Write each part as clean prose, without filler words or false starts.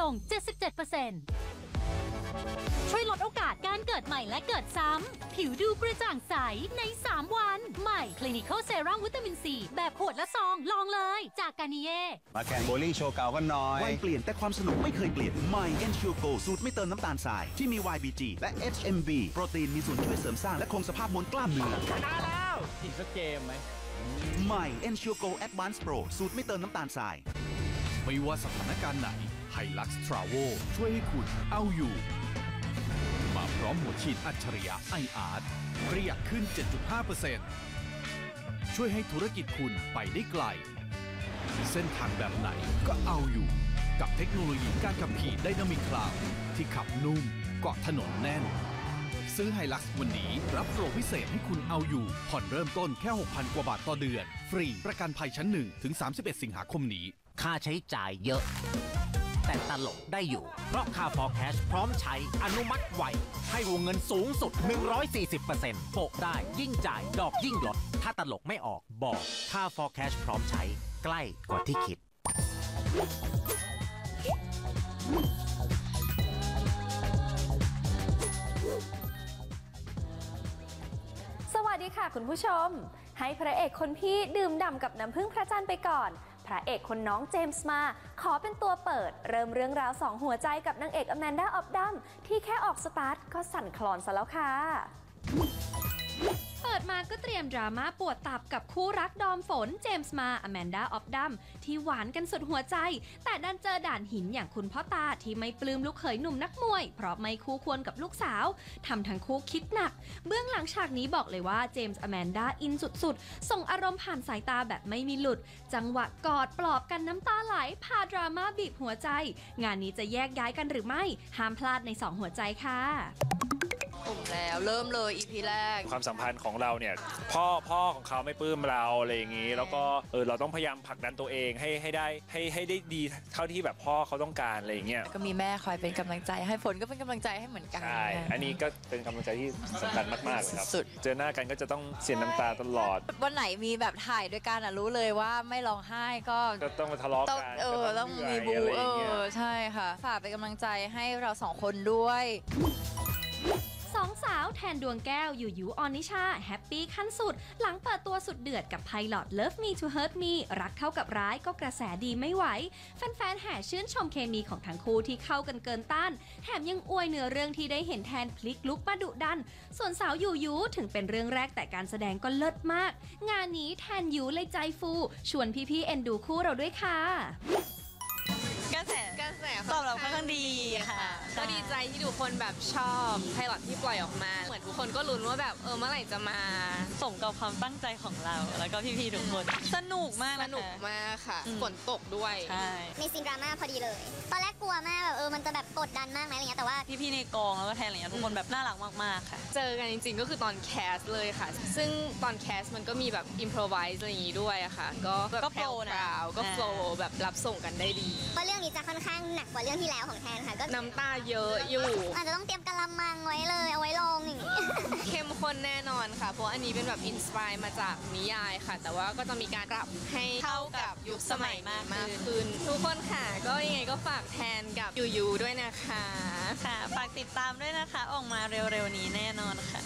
ง 77%ช่วยลดโอกาสการเกิดใหม่และเกิดซ้ำผิวดูกระจ่างใสใน 3 วันใหม่ Clinical Serum วิตามินซีแบบขวดและซองลองเลยจากกานิเย่มาแข่งโบลิ่งโชว์เก่ากันหน่อยวัยเปลี่ยนแต่ความสนุกไม่เคยเปลี่ยนใหม่ Ensure Go สูตรไม่เติมน้ำตาลทรายที่มี YBG และ HMB โปรตีนมีส่วนช่วยเสริมสร้างและคงสภาพมวลกล้ามเนื้อชนะแล้วอีกสักเกมไหมใหม่ Ensure Go Advanced Pro สูตรไม่เติมน้ำตาลทรายไม่ว่าสถานการณ์ไหน Hilux Travo ช่วยให้คุณเอาอยู่มาพร้อมหัวฉีดอัจฉริยะ iArt ประหยัดขึ้น 7.5% ช่วยให้ธุรกิจคุณไปได้ไกลเส้นทางแบบไหนก็เอาอยู่กับเทคโนโลยีการขับขี่ Dynamic Cloud ที่ขับนุ่มเกาะถนนแน่นซื้อ Hilux วันนี้รับโปรพิเศษให้คุณเอาอยู่ผ่อนเริ่มต้นแค่ 6,000 กว่าบาทต่อเดือนฟรีประกันภัยชั้น1ถึง31 สิงหาคมนี้ค่าใช้จ่ายเยอะแต่ตลกได้อยู่เพราะค่า for cash พร้อมใช้อนุมัติไวให้วงเงินสูงสุด 140% โปะได้ยิ่งจ่ายดอกยิ่งลดถ้าตลกไม่ออกบอกค่า for cash พร้อมใช้ใกล้กว่าที่คิดสวัสดีค่ะคุณผู้ชมให้พระเอกคนพี่ดื่มด่ำกับน้ำผึ้งพระจันทร์ไปก่อนพระเอกคนน้องเจมส์มาขอเป็นตัวเปิดเริ่มเรื่องราว2หัวใจกับนางเอกอแมนดา ออฟดัมที่แค่ออกสตาร์ทก็สั่นคลอนซะแล้วค่ะเปิดมาก็เตรียมดราม่าปวดตับกับคู่รักดอมฝนเจมส์มาอแมนดา ออฟดัมที่หวานกันสุดหัวใจแต่ดันเจอด่านหินอย่างคุณพ่อตาที่ไม่ปลื้มลูกเขยหนุ่มนักมวยเพราะไม่คู่ควรกับลูกสาวทำทั้งคู่คิดหนักเบื้องหลังฉากนี้บอกเลยว่าเจมส์อแมนดาอินสุดๆส่งอารมณ์ผ่านสายตาแบบไม่มีหลุดจังหวะกอดปลอบกันน้ำตาไหลพาดราม่าบีบหัวใจงานนี้จะแยกย้ายกันหรือไม่ห้ามพลาดใน2หัวใจค่ะแล้วเริ่มเลย EP แรกความสัมพันธ์ของเราเนี่ยพ่อของเขาไม่ปลื้มเราอะไรอย่างนี้แล้วก็เราต้องพยายามผลักดันตัวเองให้ได้ดีเท่าที่แบบพ่อเขาต้องการอะไรอย่างเงี้ยก็มีแม่คอยเป็นกำลังใจให้ฝนก็เป็นกำลังใจให้เหมือนกันใช่อันนี้ก็เป็นกำลังใจที่สำคัญมากๆเลยครับสุดเจอหน้ากันก็จะต้องเสียน้ำตาตลอดวันไหนมีแบบถ่ายด้วยกันรู้เลยว่าไม่ร้องไห้ก็ต้องมาทะเลาะกันต้องมีบูใช่ค่ะฝากเป็นกำลังใจให้เรา2คนด้วยสองสาวแทนดวงแก้วอยู่ยูออนนิชาแฮปปี้ขั้นสุดหลังเปิดตัวสุดเดือดกับไพลอต Love Me to Hurt Me รักเท่ากับร้ายก็กระแสดีไม่ไหวแฟนๆแห่ชื่นชมเคมีของทั้งคู่ที่เข้ากันเกินต้านแถมยังอวยเนื้อเรื่องที่ได้เห็นแทนพลิกลุกมาดุดันส่วนสาวยูถึงเป็นเรื่องแรกแต่การแสดงก็เลิศมากงานนี้แทนยูเลยใจฟูชวนพี่ๆเอ็นดูคู่เราด้วยค่ะกระแสตอบรับค่อนข้างดีค่ะก็ดีใจที่ทุกคนแบบชอบไพลอตที่ปล่อยออกมาเหมือนทุกคนก็ลุ้นว่าแบบเมื่อไหร่จะมาสมกับความตั้งใจของเราแล้วก็พี่ๆทุกคนสนุกมากค่ะฝนตกด้วยใช่มีซีนดราม่าพอดีเลยตอนแรกกลัวมากแบบมันจะแบบกดดันมากไหมอะไรเงี้ยแต่ว่าพี่ๆในกองแล้วก็แทนอะไรเงี้ยทุกคนแบบน่ารักมากๆค่ะเจอกันจริงๆก็คือตอนแคสเลยค่ะซึ่งตอนแคสมันก็มีแบบอิมพรไวส์อะไรอย่างงี้ด้วยอะค่ะก็โฟล์นะก็โฟล์แบบรับส่งกันได้ดีเพราะเรื่องนี้จะค่อนข้างหนักกว่าเรื่องที่แล้วของแทนค่ะก็น้ำตาเยอะอยู่อาจจะต้องเตรียมกะละมังไว้เลยเอาไว้ลงอย่างนี้เข้มข้นแน่นอนค่ะเพราะอันนี้เป็นแบบอินสปายมาจากนิยายค่ะแต่ว่าก็จะมีการปรับให้เข้ากับยุคสมัยมากขึ้นทุกคนค่ะก็ยังไงก็ฝากแทนกับยูด้วยนะคะค่ะฝากติดตามด้วยนะคะออกมาเร็วๆนี้แน่นอนค่ะ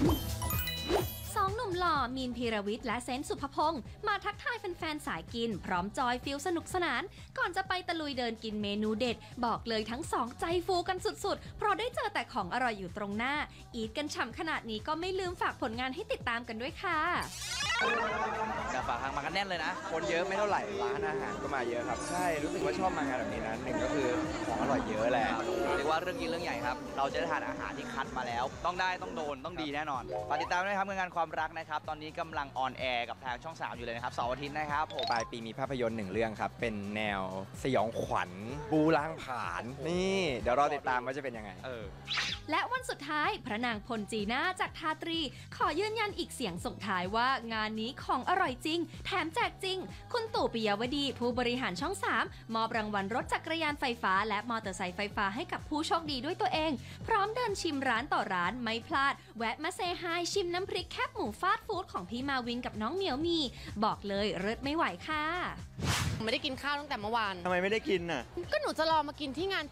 2 หนุ่มหล่อมีนพีรวิทย์และเซนต์สุภพงศ์มาทักทายแฟนๆสายกินพร้อมจอยฟิลสนุกสนานก่อนจะไปตะลุยเดินกินเมนูเด็ดบอกเลยทั้ง2ใจฟูกันสุดๆเพราะได้เจอแต่ของอร่อยอยู่ตรงหน้าอีทกันฉ่ำขนาดนี้ก็ไม่ลืมฝากผลงานให้ติดตามกันด้วยค่ะการฝากทางมากันแน่นเลยนะคนเยอะไม่เท่าไหร่ร้านอาหารก็มาเยอะครับใช่รู้สึกว่าชอบมางานแบบนี้นะหนึ่งก็คือของอร่อยเยอะแหละเรียกว่าเรื่องกินเรื่องใหญ่ครับเราจะได้ทานอาหารที่คัดมาแล้วต้องได้ต้องโดนต้องดีแน่นอนฝากติดตามด้วยครับงานความรักนะครับตอนนี้กำลังออนแอร์กับทางช่อง3อยู่เลยนะครับเสาร์อาทิตย์นะครับปลายปีมีภาพยนตร์1เรื่องครับเป็นแนวสยองขวัญบูล้างผลาญนี่เดี๋ยวรอติดตามว่าจะเป็นยังไงและวันสุดท้ายพระนางพลจีน่าจากทาตรีขอยืนยันอีกเสียงส่งท้ายว่างานนี้ของอร่อยจริงแถมแจกจริงคุณตู่ปิยวดีผู้บริหารช่อง3มอบรางวัลรถจักรยานไฟฟ้าและมอเตอร์ไซค์ไฟฟ้าให้กับผู้โชคดีด้วยตัวเองพร้อมเดินชิมร้านต่อร้านไม่พลาดแวะมาเซฮายชิมน้ำพริกแคบหมูฟาสต์ฟู้ดของพี่มาวินกับน้องเหมียวมีบอกเลยเลิศไม่ไหวค่ะไม่ได้กินข้าวตั้งแต่เมื่อวานทำไมไม่ได้กินน่ะก็หนูจะรอมากินที่งาน